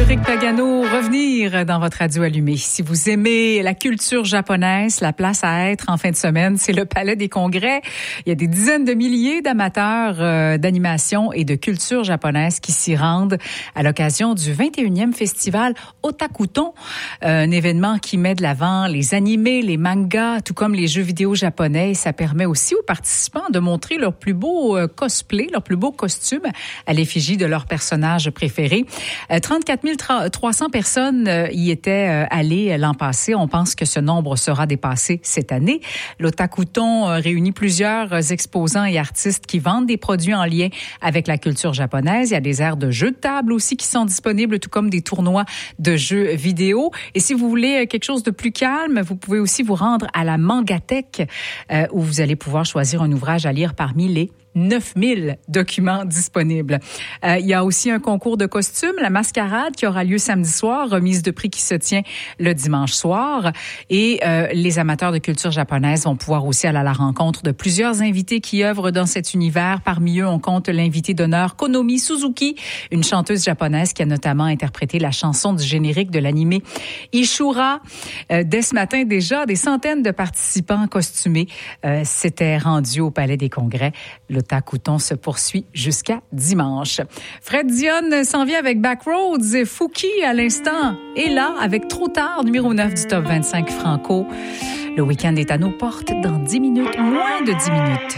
Patrick Pagano revenir dans votre radio allumée. Si vous aimez la culture japonaise, la place à être en fin de semaine, c'est le Palais des Congrès. Il y a des dizaines de milliers d'amateurs d'animation et de culture japonaise qui s'y rendent à l'occasion du 21e festival Otakuton, un événement qui met de l'avant les animés, les mangas, tout comme les jeux vidéo japonais. Ça permet aussi aux participants de montrer leur plus beau cosplay, leur plus beau costume à l'effigie de leur personnage préféré. 34 300 personnes y étaient allées l'an passé. On pense que ce nombre sera dépassé cette année. L'Otakuton réunit plusieurs exposants et artistes qui vendent des produits en lien avec la culture japonaise. Il y a des aires de jeux de table aussi qui sont disponibles, tout comme des tournois de jeux vidéo. Et si vous voulez quelque chose de plus calme, vous pouvez aussi vous rendre à la Mangathèque où vous allez pouvoir choisir un ouvrage à lire parmi les 9000 documents disponibles. Il y a aussi un concours de costumes, la mascarade qui aura lieu samedi soir, remise de prix qui se tient le dimanche soir. Et les amateurs de culture japonaise vont pouvoir aussi aller à la rencontre de plusieurs invités qui œuvrent dans cet univers. Parmi eux, on compte l'invité d'honneur Konomi Suzuki, une chanteuse japonaise qui a notamment interprété la chanson du générique de l'animé Ishura. Dès ce matin déjà, des centaines de participants costumés s'étaient rendus au Palais des Congrès. L'Otakuton se poursuit jusqu'à dimanche. Fred Dionne s'en vient avec Backroads. Fouki, à l'instant, est là avec Trop tard, numéro 9 du Top 25 Franco. Le week-end est à nos portes dans 10 minutes, moins de 10 minutes.